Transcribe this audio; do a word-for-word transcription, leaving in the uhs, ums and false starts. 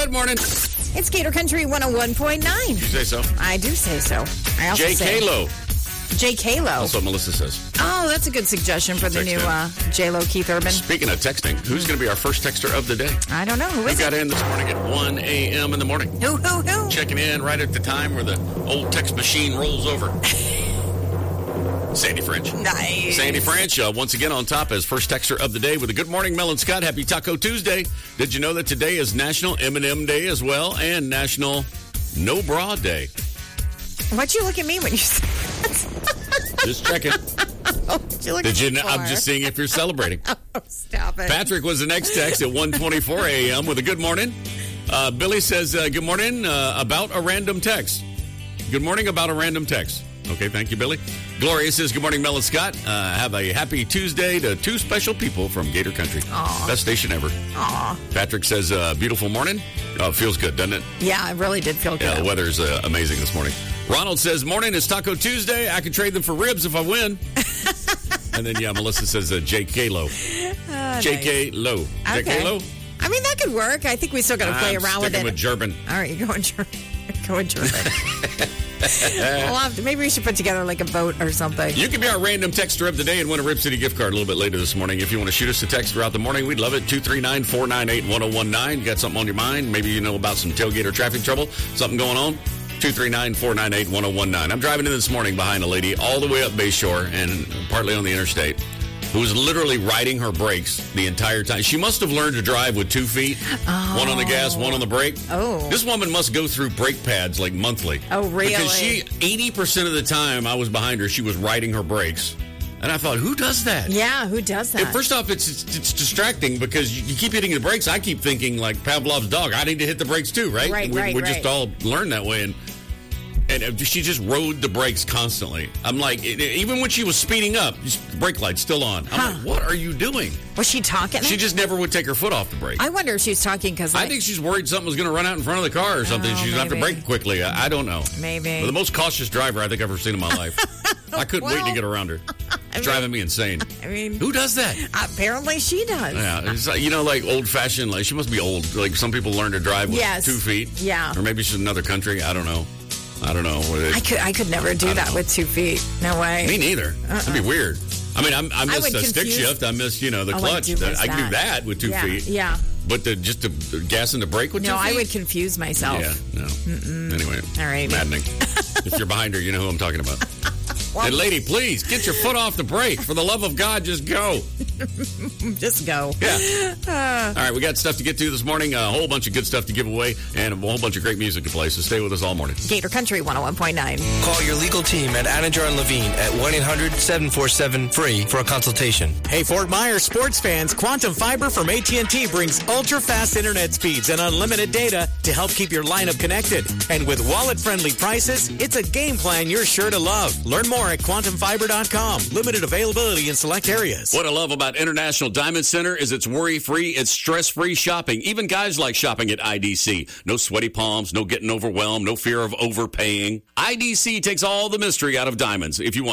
Good morning. It's Gator Country one oh one point nine. You say so? I do say so. I also J. say K-Lo. J. K-Lo. That's what Melissa says. Oh, that's a good suggestion for the Text new in. uh, J-Lo Keith Urban. Speaking of texting, who's going to be our first texter of the day? I don't know. Who We is got it? in this morning at one a.m. in the morning. Who, who, who? Checking in right at the time where the old text machine rolls over. Sandy French. Nice. Sandy French, uh, once again on top as first texter of the day with a good morning, Mel and Scott. Happy Taco Tuesday. Did you know that today is National M and M Day as well and National No Bra Day? Why'd you look at me when you said Just checking. What'd you look Did at you? me Know, I'm for? just seeing if you're celebrating. Oh, stop it. Patrick was the next text at one twenty-four a.m. with a good morning. Uh, Billy says, uh, good morning uh, about a random text. Good morning about a random text. Okay, thank you, Billy. Gloria says, good morning, Mel and Scott. Uh, have a happy Tuesday to two special people from Gator Country. Aw. Best station ever. Aw. Patrick says, uh, beautiful morning. Oh, it feels good, doesn't it? Yeah, it really did feel good. Yeah, the weather's uh, amazing this morning. Ronald says, morning, it's Taco Tuesday. I could trade them for ribs if I win. And then, yeah, Melissa says, uh, J K. Low. Ah, J K. Low. nice. J K. Okay. Low? I mean, that could work. I think we still got to play I'm around with sticking it. with German. All right, you're going German. Going German. We'll have to, maybe we should put together like a vote or something. You can be our random texter of the day and win a Rip City gift card a little bit later this morning. If you want to shoot us a text throughout the morning, we'd love it. two three nine, four nine eight, one oh one nine. Got something on your mind? Maybe you know about some tailgate or traffic trouble? Something going on? two three nine, four nine eight, one oh one nine. I'm driving in this morning behind a lady all the way up Bayshore and partly on the interstate who was literally riding her brakes the entire time. She must have learned to drive with two feet, Oh. one on the gas, one on the brake. Oh. This woman must go through brake pads like monthly. Oh, really? Because she, eighty percent of the time I was behind her, she was riding her brakes. And I thought, who does that? Yeah, who does that? And first off, it's, it's it's distracting because you, you keep hitting the brakes. I keep thinking like Pavlov's dog. I need to hit the brakes too, right? Right, we, right, We just right. all learned that way. And and she just rode the brakes constantly. I'm like, it- even when she was speeding up, just the brake light's still on. I'm Huh. like, what are you doing? Was she talking? She just never would take her foot off the brake. I wonder if she was talking because I think she's worried something was going to run out in front of the car or something. Oh, she's going to have to maybe. brake quickly. I, I don't know. Maybe. But the most cautious driver I think I've ever seen in my life. I couldn't wait to Well, get around her. It's mean- driving me insane. I mean, Who does that? apparently she does. Yeah, it's like, you know, like old fashioned. Like she must be old. Like some people learn to drive with Yes. two feet. Yeah. Or maybe she's in another country. I don't know. I don't know. I could, I could never do I don't that know. with two feet. No way. Me neither. That'd be weird. I mean, I'm, I miss would the stick confuse- shift. I miss, you know, the Oh, I clutch. do miss I can do that. that with two yeah, feet. Yeah. But the, just the, the gas and the brake with No, two feet? I would confuse myself. Yeah, no. Anyway, All right. maddening. If you're behind her, you know who I'm talking about. And lady, please get your foot off the brake. For the love of God, just go. Just go. Yeah. All right, we got stuff to get to this morning. A whole bunch of good stuff to give away and a whole bunch of great music to play. So stay with us all morning. Gator Country one oh one point nine. Call your legal team at Anajar and Levine at one eight hundred, seven four seven, free for a consultation. Hey, Fort Myers sports fans, Quantum Fiber from A T and T brings ultra-fast internet speeds and unlimited data to help keep your lineup connected. And with wallet-friendly prices, it's a game plan you're sure to love. Learn more at quantum fiber dot com. Limited availability in select areas. What I love about International Diamond Center is it's worry-free, it's stress-free shopping. Even guys like shopping at I D C. No sweaty palms, no getting overwhelmed, no fear of overpaying. I D C takes all the mystery out of diamonds. If you want